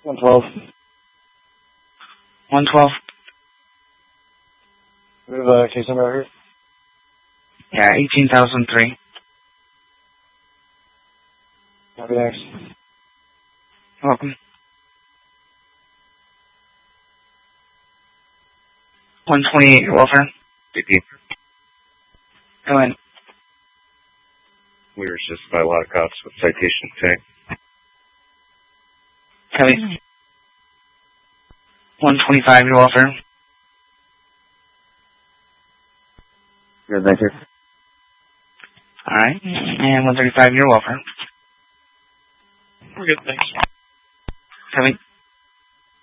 112. 112. We have a case number out here. Yeah, 18,003. Copy, thanks. You're welcome. 128, welfare. BP. Go in. We were assisted by a lot of cops with citation tag. Copy. 125, your welfare. Good, thank you. Alright. And 135, your welfare. We're good, thanks. Copy.